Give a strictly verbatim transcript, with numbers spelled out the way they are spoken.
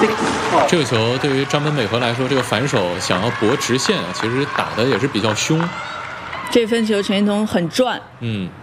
这个球对于张本美和来说，这个反手想要搏直线啊，其实打的也是比较凶。 这分球陈一彤很转， 嗯。